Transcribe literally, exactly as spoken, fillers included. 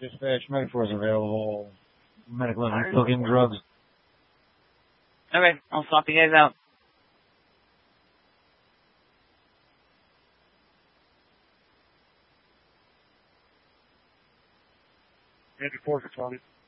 Dispatch, Medic is available. Medical and cooking drugs. Okay, I'll swap you guys out. Andy four, Tommy.